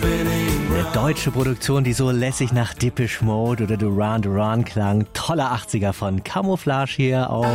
Eine deutsche Produktion, die so lässig nach Depeche Mode oder Duran Duran klang. Toller 80er von Camouflage hier auf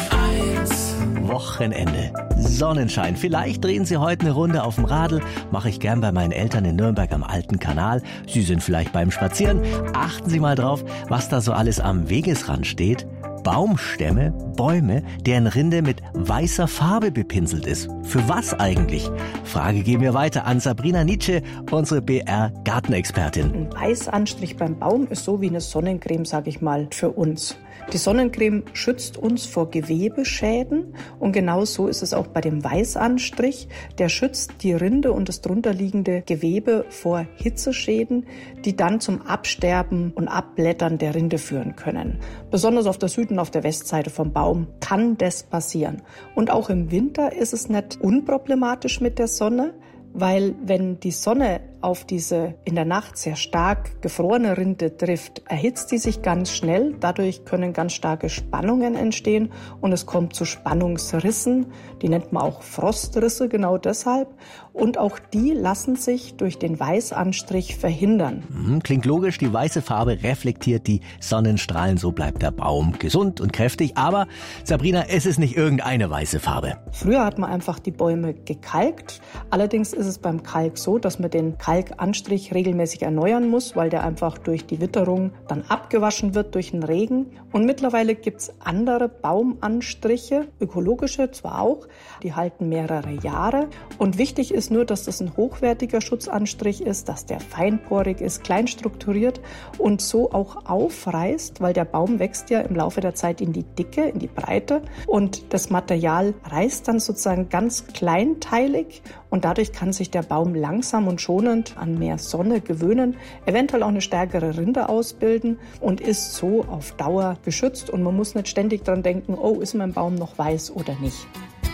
Wochenende. Sonnenschein. Vielleicht drehen Sie heute eine Runde auf dem Radl. Mache ich gern bei meinen Eltern in Nürnberg am Alten Kanal. Sie sind vielleicht beim Spazieren. Achten Sie mal drauf, was da so alles am Wegesrand steht. Baumstämme, Bäume, deren Rinde mit weißer Farbe bepinselt ist. Für was eigentlich? Frage geben wir weiter an Sabrina Nietzsche, unsere BR-Gartenexpertin. Ein Weißanstrich beim Baum ist so wie eine Sonnencreme, sage ich mal, für uns. Die Sonnencreme schützt uns vor Gewebeschäden und genau so ist es auch bei dem Weißanstrich. Der schützt die Rinde und das drunterliegende Gewebe vor Hitzeschäden, die dann zum Absterben und Abblättern der Rinde führen können. Besonders auf der Süd- und auf der Westseite vom Baum kann das passieren. Und auch im Winter ist es nicht unproblematisch mit der Sonne, weil wenn die Sonne auf diese in der Nacht sehr stark gefrorene Rinde trifft, erhitzt die sich ganz schnell. Dadurch können ganz starke Spannungen entstehen und es kommt zu Spannungsrissen. Die nennt man auch Frostrisse, genau deshalb. Und auch die lassen sich durch den Weißanstrich verhindern. Klingt logisch, die weiße Farbe reflektiert die Sonnenstrahlen, so bleibt der Baum gesund und kräftig. Aber Sabrina, es ist nicht irgendeine weiße Farbe. Früher hat man einfach die Bäume gekalkt. Allerdings ist es beim Kalk so, dass man den Kalkanstrich regelmäßig erneuern muss, weil der einfach durch die Witterung dann abgewaschen wird durch den Regen. Und mittlerweile gibt's andere Baumanstriche, ökologische zwar auch, die halten mehrere Jahre. Und wichtig ist nur, dass das ein hochwertiger Schutzanstrich ist, dass der feinporig ist, klein strukturiert und so auch aufreißt, weil der Baum wächst ja im Laufe der Zeit in die Dicke, in die Breite und das Material reißt dann sozusagen ganz kleinteilig und dadurch kann sich der Baum langsam und schonend an mehr Sonne gewöhnen, eventuell auch eine stärkere Rinde ausbilden und ist so auf Dauer geschützt und man muss nicht ständig dran denken, oh, ist mein Baum noch weiß oder nicht.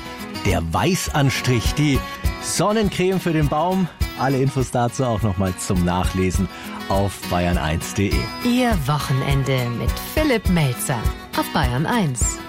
Der Weißanstrich, die Sonnencreme für den Baum. Alle Infos dazu auch nochmal zum Nachlesen auf bayern1.de. Ihr Wochenende mit Philipp Melzer auf Bayern 1.